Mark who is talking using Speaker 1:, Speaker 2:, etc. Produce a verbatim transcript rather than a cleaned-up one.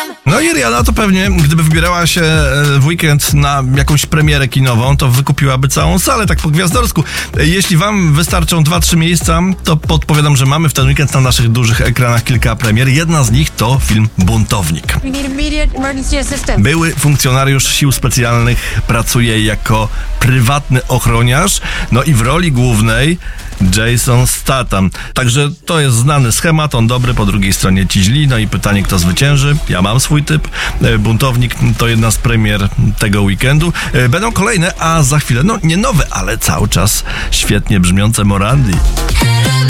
Speaker 1: No i Rihanna to pewnie, gdyby wybierała się w weekend na jakąś premierę kinową, to wykupiłaby całą salę, tak po gwiazdorsku. Jeśli wam wystarczą dwa, trzy miejsca, to podpowiadam, że mamy w ten weekend na naszych dużych ekranach kilka premier. Jedna z nich to film Buntownik. Były funkcjonariusz sił specjalnych pracuje jako prywatny ochroniarz, no i w roli głównej Jason Statham. Także to jest znany schemat, on dobry, po drugiej stronie ci źli, no i pytanie, kto zwycięży. Ja mam swój typ. Buntownik to jedna z premier tego weekendu. Będą kolejne, a za chwilę, no nie nowe, ale cały czas świetnie brzmiące Morandi.